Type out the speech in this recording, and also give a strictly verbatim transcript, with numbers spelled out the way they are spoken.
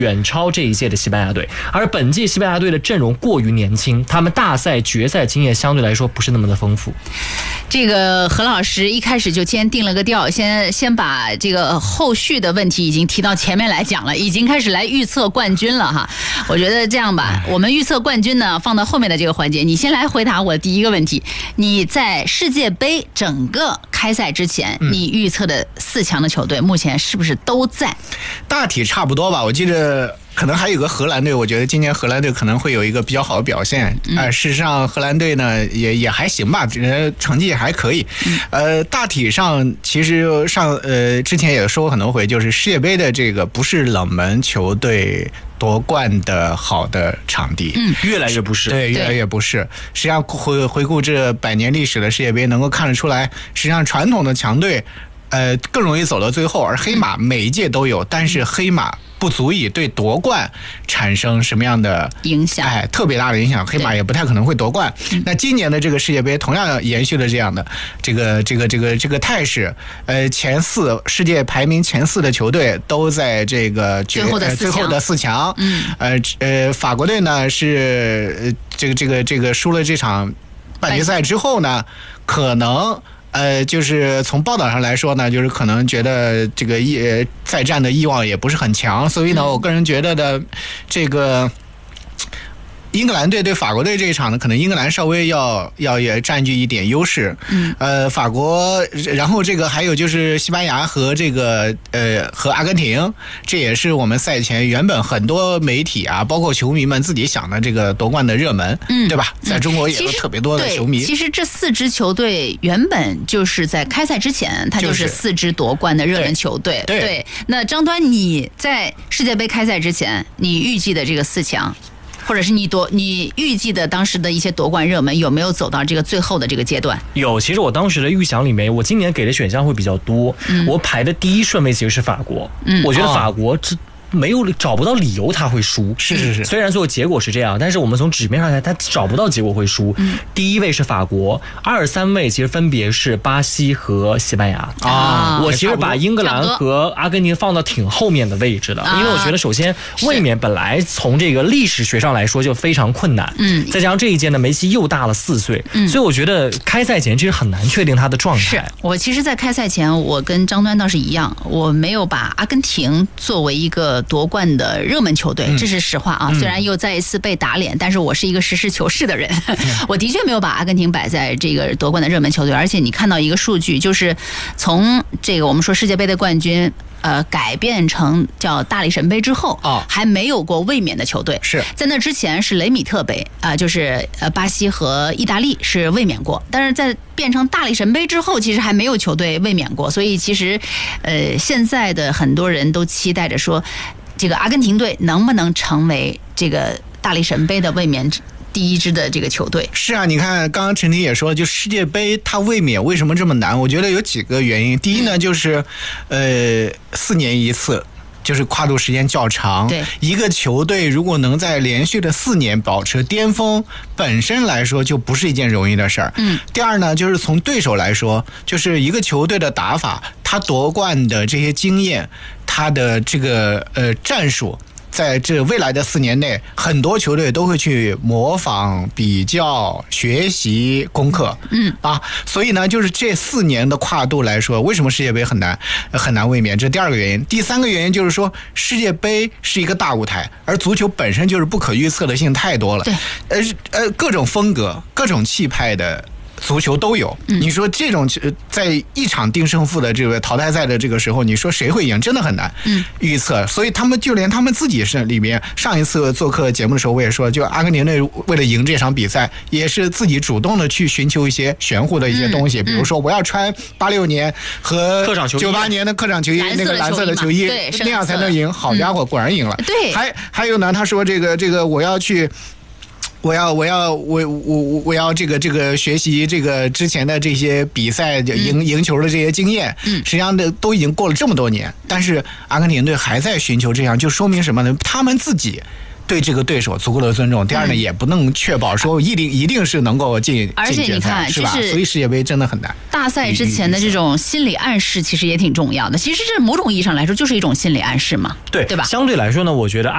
远超这一届的西班牙队，而本届西班牙队的阵容过于年轻，他们大赛决赛经验相对来说不是那么的丰富。 这个何老师一开始就先定了个调，先先把这个后续的问题已经提到前面来讲了，已经开始来预测冠军了哈。我觉得这样吧，我们预测冠军呢放到后面的这个环节，你先来回答我第一个问题。你在世界杯整个开赛之前，嗯、你预测的四强的球队目前是不是都在？ 大体差不多吧，我记得。可能还有个荷兰队，我觉得今年荷兰队可能会有一个比较好的表现。嗯、呃，事实上荷兰队呢也也还行吧，成绩也还可以。嗯、呃，大体上其实上呃之前也说过很多回，就是世界杯的这个不是冷门球队夺冠的好的场地， 嗯，越来越不是， 对，越来越不是。实际上回回顾这百年历史的世界杯，能够看得出来，实际上传统的强队，呃，更容易走到最后，而黑马每一届都有，但是黑马不足以对夺冠产生什么样的影响， 哎，特别大的影响，黑马也不太可能会夺冠。那今年的这个世界杯同样延续了这样的这个这个这个这个态势，呃，前四世界排名前四的球队都在这个最后的四强， 最后的四强。嗯，呃呃，法国队呢是这个这个这个输了这场半决赛之后呢，可能。呃，就是从报道上来说呢，就是可能觉得这个意再战的欲望也不是很强，所以呢，我个人觉得的这个。英格兰队对法国队这一场呢，可能英格兰稍微要要也占据一点优势。嗯，呃，法国，然后这个还有就是西班牙和这个呃和阿根廷，这也是我们赛前原本很多媒体啊，包括球迷们自己想的这个夺冠的热门，嗯，对吧？在中国也有特别多的球迷。 其实这四支球队原本就是在开赛之前，它就是四支夺冠的热门球队。 对， 对。那张端，你在世界杯开赛之前，你预计的这个四强？或者是你夺你预计的当时的一些夺冠热门有没有走到这个最后的这个阶段？ 有，其实我当时的预想里面，我今年给的选项会比较多。嗯、我排的第一顺位其实是法国，嗯，我觉得法国这。没有找不到理由他会输， 是是是。 虽然最后结果是这样，但是我们从纸面上看，他找不到结果会输。嗯、第一位是法国，二三位其实分别是巴西和西班牙啊。 我其实把英格兰和阿根廷放到挺后面的位置的，因为我觉得首先卫冕本来从这个历史学上来说就非常困难，嗯，再加上这一届呢，梅西又大了四岁，嗯，所以我觉得开赛前其实很难确定他的状态。 是我其实，在开赛前，我跟张端倒是一样，我没有把阿根廷作为一个夺冠的热门球队，这是实话啊。嗯、虽然又再一次被打脸，但是我是一个实事求是的人，嗯、我的确没有把阿根廷摆在这个夺冠的热门球队。而且你看到一个数据，就是从这个我们说世界杯的冠军。呃，改变成叫大力神杯之后，哦，还没有过卫冕的球队。 是在那之前是雷米特杯啊、呃，就是呃巴西和意大利是卫冕过，但是在变成大力神杯之后，其实还没有球队卫冕过。所以其实，呃，现在的很多人都期待着说，这个阿根廷队能不能成为这个大力神杯的卫冕第一支的这个球队。 是啊，你看刚刚陈婷也说了，就世界杯它卫冕为什么这么难？我觉得有几个原因。第一呢，就是呃四年一次，就是跨度时间较长。 对， 一个球队如果能在连续的四年保持巅峰，本身来说就不是一件容易的事儿。嗯。第二呢，就是从对手来说，就是一个球队的打法，他夺冠的这些经验，他的这个呃战术。在这未来的四年内，很多球队都会去模仿、比较、学习、攻克。嗯啊，所以呢，就是这四年的跨度来说，为什么世界杯很难很难卫冕？这是第二个原因。第三个原因就是说，世界杯是一个大舞台，而足球本身就是不可预测的性太多了。 对， 呃呃，各种风格、各种气派的。足球都有，你说这种在一场定胜负的这个淘汰赛的这个时候，你说谁会赢，真的很难预测。所以他们就连他们自己是里面，上一次做客节目的时候，我也说，就阿根廷队为了赢这场比赛，也是自己主动的去寻求一些玄乎的一些东西，比如说我要穿八六年和九八年的客场球衣，那个蓝色的球衣，那样才能赢。好家伙，果然赢了。 对， 还还有呢，他说这个这个我要去。我要我要我我我要这个这个学习这个之前的这些比赛赢赢球的这些经验，嗯，实际上的都已经过了这么多年，但是阿根廷队还在寻求这样，就说明什么呢？他们自己对这个对手足够的尊重。第二呢，也不能确保说一定一定是能够进， 而且你看， 是吧？所以世界杯真的很难。 大赛之前的这种心理暗示其实也挺重要的。其实这某种意义上来说就是一种心理暗示嘛， 对对吧？ 相对来说呢，我觉得。